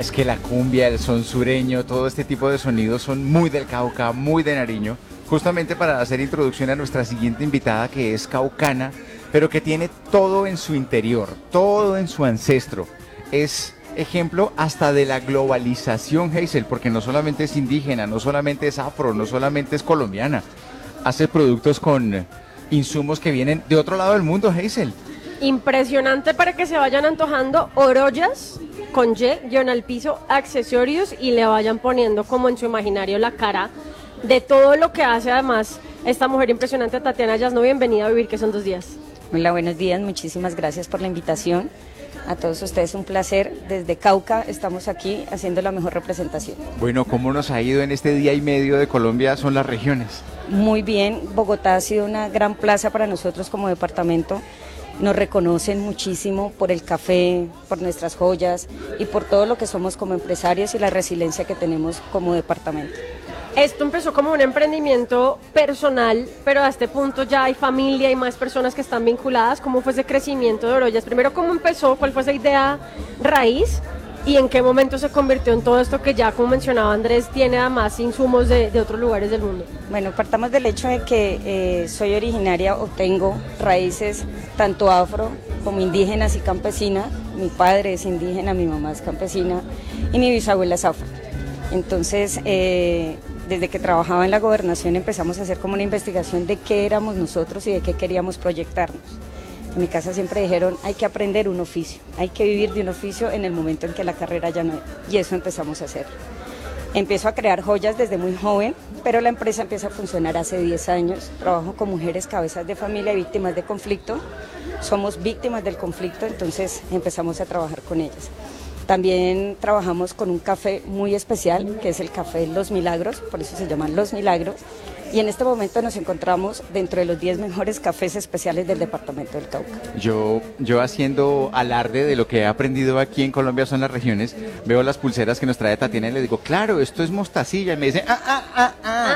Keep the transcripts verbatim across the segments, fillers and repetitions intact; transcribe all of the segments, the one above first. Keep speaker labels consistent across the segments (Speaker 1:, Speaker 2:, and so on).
Speaker 1: Es que la cumbia, el son sureño, todo este tipo de sonidos son muy del Cauca, muy de Nariño. Justamente para hacer introducción a nuestra siguiente invitada, que es caucana, pero que tiene todo en su interior, todo en su ancestro. Es ejemplo hasta de la globalización, Hazel, porque no solamente es indígena, no solamente es afro, no solamente es colombiana. Hace productos con insumos que vienen de otro lado del mundo, Hazel.
Speaker 2: Impresionante para que se vayan antojando orollas con Y, guión al piso, accesorios y le vayan poniendo como en su imaginario la cara de todo lo que hace además esta mujer impresionante, Tatiana Yasno. Bienvenida a Vivir, que son dos días.
Speaker 3: Hola, buenos días, muchísimas gracias por la invitación. A todos ustedes un placer. Desde Cauca estamos aquí haciendo la mejor representación.
Speaker 1: Bueno, ¿cómo nos ha ido en este día y medio de Colombia? Son las regiones.
Speaker 3: Muy bien, Bogotá ha sido una gran plaza para nosotros como departamento. Nos reconocen muchísimo por el café, por nuestras joyas y por todo lo que somos como empresarios y la resiliencia que tenemos como departamento.
Speaker 2: Esto empezó como un emprendimiento personal, pero a este punto ya hay familia y más personas que están vinculadas. ¿Cómo fue ese crecimiento de Orollas? Primero, ¿cómo empezó? ¿Cuál fue esa idea raíz? ¿Y en qué momento se convirtió en todo esto que ya, como mencionaba Andrés, tiene además insumos de, de otros lugares del mundo?
Speaker 3: Bueno, partamos del hecho de que eh, soy originaria o tengo raíces tanto afro como indígenas y campesinas. Mi padre es indígena, mi mamá es campesina y mi bisabuela es afro. Entonces, eh, desde que trabajaba en la gobernación empezamos a hacer como una investigación de qué éramos nosotros y de qué queríamos proyectarnos. En mi casa siempre dijeron, hay que aprender un oficio, hay que vivir de un oficio en el momento en que la carrera ya no... Y eso empezamos a hacer. Empiezo a crear joyas desde muy joven, pero la empresa empieza a funcionar hace diez años. Trabajo con mujeres cabezas de familia y víctimas de conflicto. Somos víctimas del conflicto, entonces empezamos a trabajar con ellas. También trabajamos con un café muy especial, que es el café Los Milagros, por eso se llaman Los Milagros, y en este momento nos encontramos dentro de los diez mejores cafés especiales del departamento del Cauca.
Speaker 1: Yo, yo haciendo alarde de lo que he aprendido aquí en Colombia son las regiones, veo las pulseras que nos trae Tatiana y le digo, claro, esto es mostacilla, y me dice, ah, ah, ah, ah,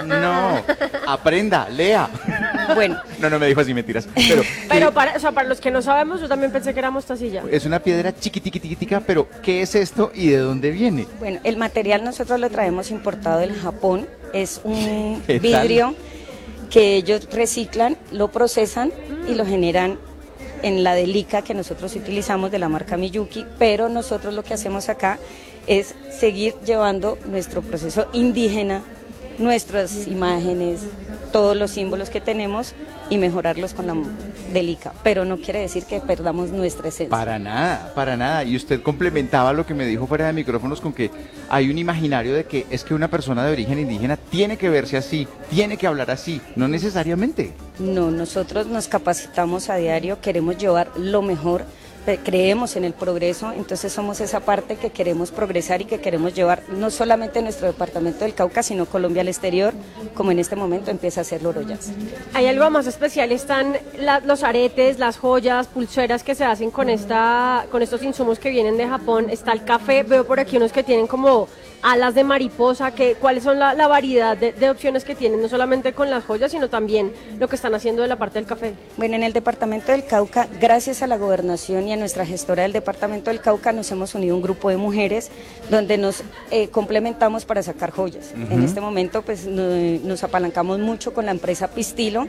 Speaker 1: no, aprenda, lea.
Speaker 3: Bueno.
Speaker 1: No, no me dijo así, mentiras. Pero,
Speaker 2: pero para, o sea, para los que no sabemos, yo también pensé que era mostacilla.
Speaker 1: Es una piedra chiquitiquitica, pero ¿qué es esto y de dónde viene?
Speaker 3: Bueno, el material nosotros lo traemos importado del Japón, es un vidrio que ellos reciclan, lo procesan y lo generan en la delica que nosotros utilizamos de la marca Miyuki, pero nosotros lo que hacemos acá es seguir llevando nuestro proceso indígena, nuestras imágenes, todos los símbolos que tenemos y mejorarlos con la delica, pero no quiere decir que perdamos nuestra esencia.
Speaker 1: Para nada, para nada. Y usted complementaba lo que me dijo fuera de micrófonos con que hay un imaginario de que es que una persona de origen indígena tiene que verse así, tiene que hablar así, no necesariamente.
Speaker 3: No, nosotros nos capacitamos a diario, queremos llevar lo mejor, creemos en el progreso, entonces somos esa parte que queremos progresar y que queremos llevar no solamente nuestro departamento del Cauca, sino Colombia al exterior, como en este momento empieza a hacerlo Orollas.
Speaker 2: Hay algo más especial, están la, los aretes, las joyas, pulseras que se hacen con, esta, con estos insumos que vienen de Japón, está el café, veo por aquí unos que tienen como alas de mariposa, que, ¿cuáles son la, la variedad de, de opciones que tienen, no solamente con las joyas, sino también lo que están haciendo de la parte del café?
Speaker 3: Bueno, en el departamento del Cauca, gracias a la gobernación y a nuestra gestora del departamento del Cauca, nos hemos unido un grupo de mujeres donde nos eh, complementamos para sacar joyas. Uh-huh. En este momento pues no, nos apalancamos mucho con la empresa Pistilo,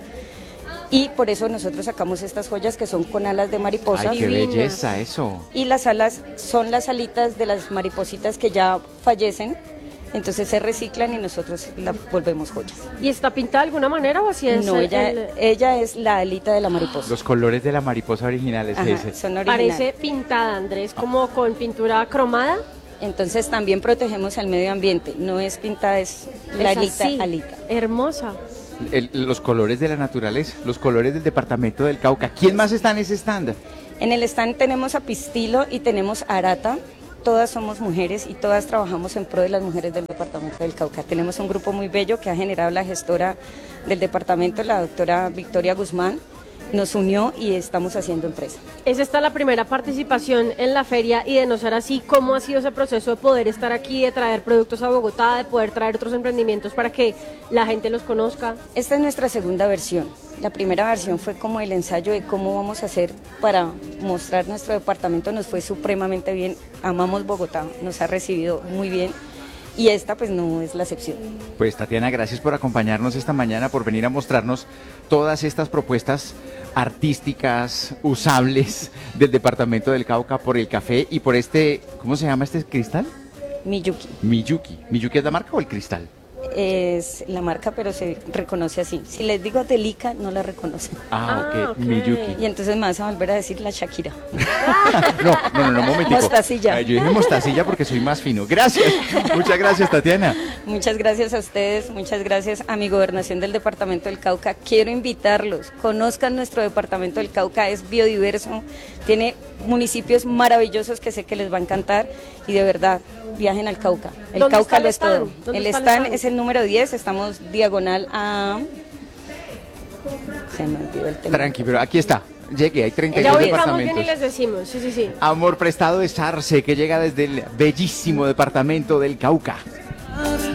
Speaker 3: y por eso nosotros sacamos estas joyas que son con alas de mariposa.
Speaker 1: ¡Ay, qué belleza eso!
Speaker 3: Y las alas son las alitas de las maripositas que ya fallecen, entonces se reciclan y nosotros las volvemos joyas.
Speaker 2: ¿Y está pintada de alguna manera o así es?
Speaker 3: No, ella, el... ella es la alita de la mariposa.
Speaker 1: Los colores de la mariposa originales.
Speaker 3: Ajá,
Speaker 1: ese.
Speaker 3: Son originales.
Speaker 2: Parece pintada, Andrés, como con pintura cromada.
Speaker 3: Entonces también protegemos al medio ambiente, no es pintada, es la
Speaker 2: es
Speaker 3: alita,
Speaker 2: así,
Speaker 3: alita.
Speaker 2: Hermosa.
Speaker 1: El, los colores de la naturaleza, los colores del departamento del Cauca. ¿Quién más está en ese stand?
Speaker 3: En el stand tenemos a Pistilo y tenemos a Arata. Todas somos mujeres y todas trabajamos en pro de las mujeres del departamento del Cauca. Tenemos un grupo muy bello que ha generado la gestora del departamento, la doctora Victoria Guzmán. Nos unió y estamos haciendo empresa.
Speaker 2: Es esta la primera participación en la feria, y de no ser así, ¿cómo ha sido ese proceso de poder estar aquí, de traer productos a Bogotá, de poder traer otros emprendimientos para que la gente los conozca?
Speaker 3: Esta es nuestra segunda versión. La primera versión fue como el ensayo de cómo vamos a hacer para mostrar nuestro departamento, nos fue supremamente bien, amamos Bogotá, nos ha recibido muy bien y esta pues no es la excepción.
Speaker 1: Pues Tatiana, gracias por acompañarnos esta mañana, por venir a mostrarnos todas estas propuestas artísticas, usables del departamento del Cauca por el café y por este, ¿cómo se llama este cristal?
Speaker 3: Miyuki.
Speaker 1: Miyuki. ¿Miyuki es la marca o el cristal?
Speaker 3: Es la marca, pero se reconoce así. Si les digo Delica, no la reconocen.
Speaker 1: Ah,
Speaker 2: Ah,
Speaker 1: ok,
Speaker 2: ok.
Speaker 1: Miyuki.
Speaker 3: Y entonces me vas a volver a decir la Shakira.
Speaker 1: No, no, no, no, un momentico.
Speaker 3: Mostacilla.
Speaker 1: Ay, yo dije mostacilla porque soy más fino. Gracias, muchas gracias, Tatiana.
Speaker 3: Muchas gracias a ustedes, muchas gracias a mi gobernación del departamento del Cauca. Quiero invitarlos, conozcan nuestro departamento del Cauca, es biodiverso, tiene municipios maravillosos que sé que les va a encantar y de verdad, viajen al Cauca. El
Speaker 2: ¿Dónde está
Speaker 3: Cauca
Speaker 2: el
Speaker 3: lo es todo.
Speaker 2: stand? ¿Dónde
Speaker 3: El
Speaker 2: está el
Speaker 3: stand
Speaker 2: stand?
Speaker 3: es el número diez, estamos diagonal a... Se me olvidó el tema.
Speaker 1: Tranqui, pero aquí está. Llegué, hay treinta y
Speaker 2: Ya
Speaker 1: dos
Speaker 2: ubicamos bien y
Speaker 1: departamentos.
Speaker 2: les decimos, sí, sí, sí.
Speaker 1: Amor prestado es Arce, que llega desde el bellísimo departamento del Cauca.